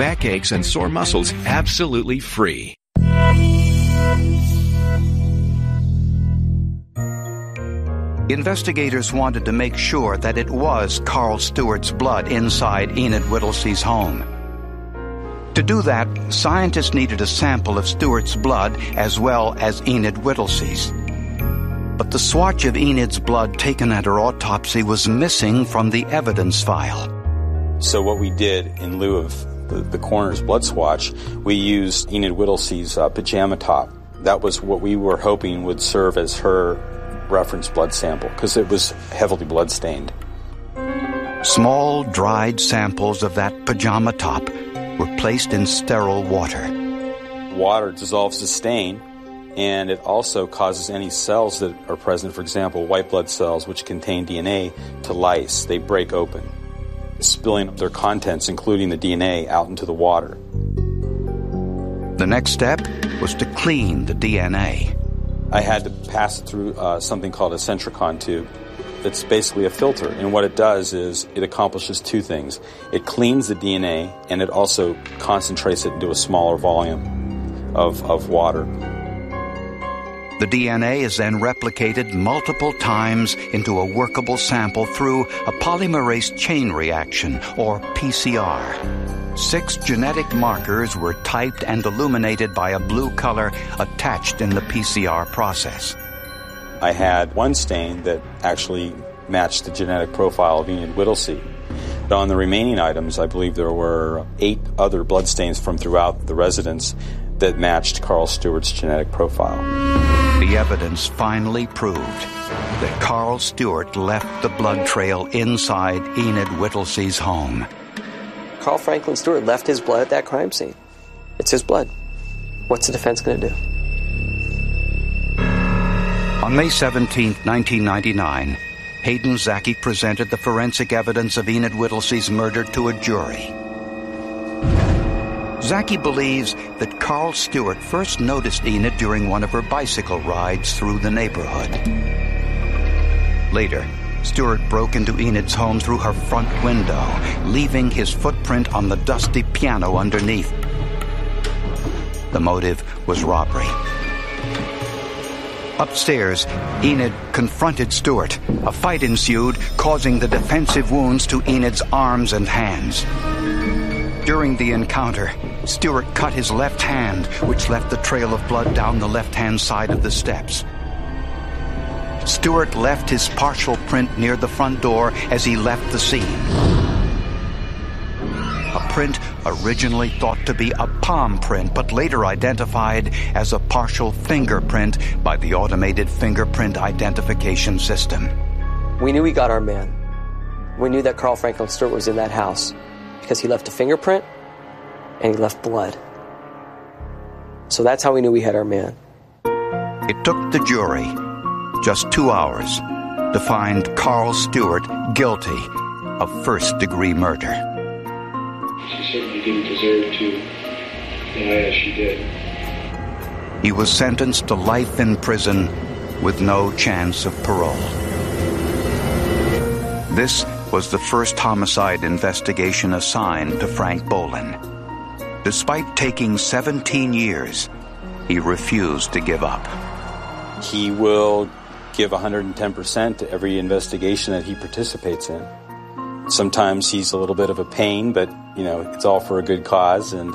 backaches, and sore muscles absolutely free. Investigators wanted to make sure that it was Carl Stewart's blood inside Enid Whittlesey's home. To do that, scientists needed a sample of Stewart's blood as well as Enid Whittlesey's. But the swatch of Enid's blood taken at her autopsy was missing from the evidence file. So what we did, in lieu of the coroner's blood swatch, we used Enid Whittlesey's pajama top. That was what we were hoping would serve as her reference blood sample, because it was heavily blood-stained. Small, dried samples of that pajama top were placed in sterile water. Water dissolves the stain, and it also causes any cells that are present, for example, white blood cells, which contain DNA, to lyse. They break open, spilling their contents, including the DNA, out into the water. The next step was to clean the DNA. I had to pass it through something called a Centricon tube. It's basically a filter, and what it does is it accomplishes two things. It cleans the DNA, and it also concentrates it into a smaller volume of water. The DNA is then replicated multiple times into a workable sample through a polymerase chain reaction, or PCR. 6 genetic markers were typed and illuminated by a blue color attached in the PCR process. I had one stain that actually matched the genetic profile of Enid Whittlesey. But on the remaining items, I believe there were 8 other bloodstains from throughout the residence that matched Carl Stewart's genetic profile. The evidence finally proved that Carl Stewart left the blood trail inside Enid Whittlesey's home. Carl Franklin Stewart left his blood at that crime scene. It's his blood. What's the defense going to do? On May 17, 1999, Hayden Zaki presented the forensic evidence of Enid Whittlesey's murder to a jury. Zaki believes that Carl Stewart first noticed Enid during one of her bicycle rides through the neighborhood. Later, Stewart broke into Enid's home through her front window, leaving his footprint on the dusty piano underneath. The motive was robbery. Upstairs, Enid confronted Stewart. A fight ensued, causing the defensive wounds to Enid's arms and hands. During the encounter, Stewart cut his left hand, which left the trail of blood down the left-hand side of the steps. Stewart left his partial print near the front door as he left the scene. A print originally thought to be a palm print, but later identified as a partial fingerprint by the automated fingerprint identification system. We knew we got our man. We knew that Carl Franklin Stewart was in that house because he left a fingerprint and he left blood. So that's how we knew we had our man. It took the jury just 2 hours to find Carl Stewart guilty of first-degree murder. She certainly didn't deserve to die as she did. He was sentenced to life in prison with no chance of parole. This was the first homicide investigation assigned to Frank Bolin. Despite taking 17 years, he refused to give up. He will give 110% to every investigation that he participates in. Sometimes he's a little bit of a pain, but, you know, it's all for a good cause, and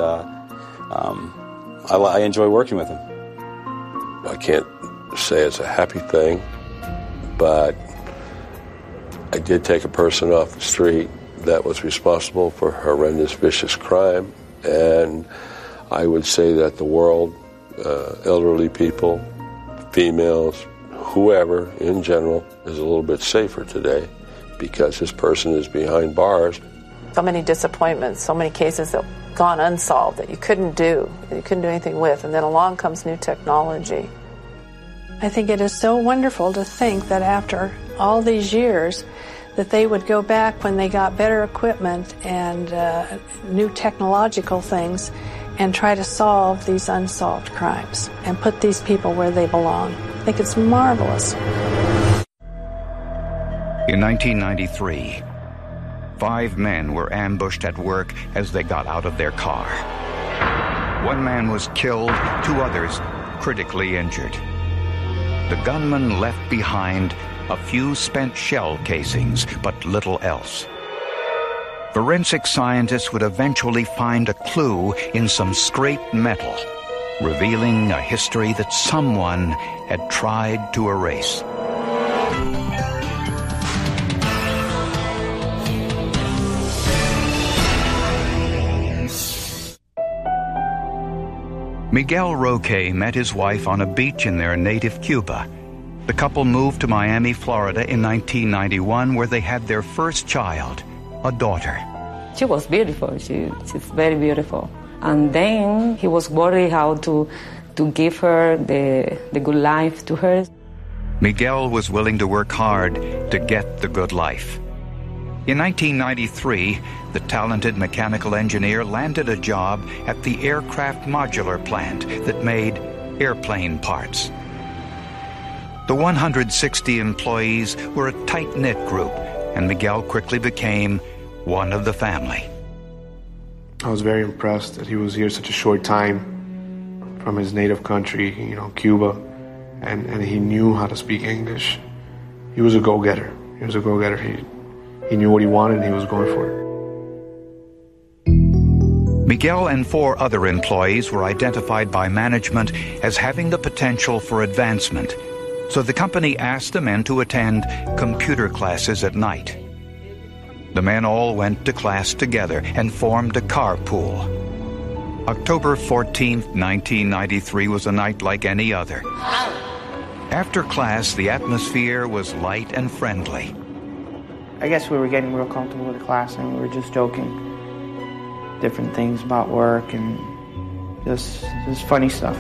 I enjoy working with him. I can't say it's a happy thing, but I did take a person off the street that was responsible for horrendous, vicious crime, and I would say that the world, elderly people, females, whoever in general, is a little bit safer today because this person is behind bars. So many disappointments, so many cases that gone unsolved that you couldn't do anything with, and then along comes new technology. I think it is so wonderful to think that after all these years that they would go back when they got better equipment and new technological things and try to solve these unsolved crimes and put these people where they belong. I think it's marvelous. In 1993, 5 men were ambushed at work as they got out of their car. 1 man was killed, 2 others critically injured. The gunman left behind a few spent shell casings, but little else. Forensic scientists would eventually find a clue in some scraped metal, revealing a history that someone had tried to erase. Miguel Roque met his wife on a beach in their native Cuba. The couple moved to Miami, Florida in 1991, where they had their first child, a daughter. She was beautiful. She's very beautiful. And then he was worried how to give her the good life to her. Miguel was willing to work hard to get the good life. In 1993, the talented mechanical engineer landed a job at the aircraft modular plant that made airplane parts. The 160 employees were a tight-knit group, and Miguel quickly became one of the family. I was very impressed that he was here such a short time from his native country, Cuba, and he knew how to speak English. He was a go-getter. He knew what he wanted and he was going for it. Miguel and 4 other employees were identified by management as having the potential for advancement, so the company asked the men to attend computer classes at night. The men all went to class together and formed a carpool. October 14th, 1993 was a night like any other. After class, the atmosphere was light and friendly. I guess we were getting real comfortable with the class and we were just joking. Different things about work and just funny stuff.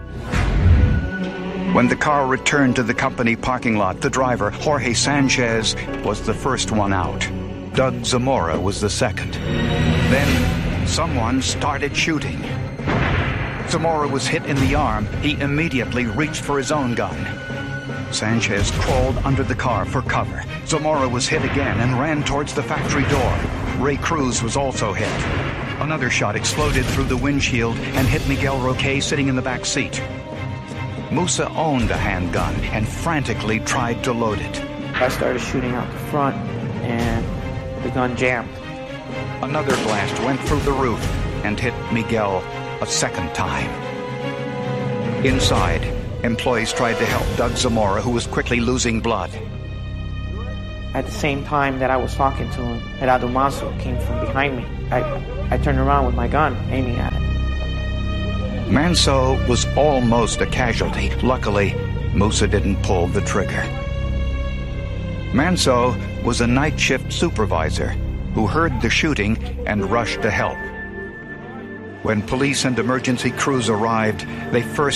When the car returned to the company parking lot, the driver, Jorge Sanchez, was the first one out. Doug Zamora was the second. Then someone started shooting. Zamora was hit in the arm. He immediately reached for his own gun. Sanchez crawled under the car for cover. Zamora was hit again and ran towards the factory door. Ray Cruz was also hit. Another shot exploded through the windshield and hit Miguel Roque sitting in the back seat. Musa owned a handgun and frantically tried to load it. I started shooting out the front and the gun jammed. Another blast went through the roof and hit Miguel a second time. Inside, employees tried to help Doug Zamora, who was quickly losing blood. At the same time that I was talking to him, Gerardo Mazo came from behind me. I turned around with my gun, aiming at it. Manso was almost a casualty. Luckily, Musa didn't pull the trigger. Manso was a night shift supervisor who heard the shooting and rushed to help. When police and emergency crews arrived, they first